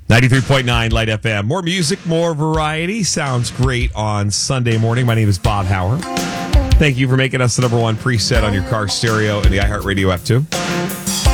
93.9 Light FM. More music, more variety. Sounds great on Sunday morning. My name is Bob Hauer. Thank you for making us the number one preset on your car stereo and the iHeartRadio app, too.